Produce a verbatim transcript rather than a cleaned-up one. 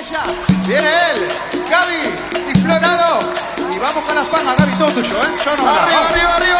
ella. Viene él. Gaby, disflorado. Y vamos con las palmas, Gaby, todo tuyo, ¿eh? Yo no. Arriba, arriba, arriba.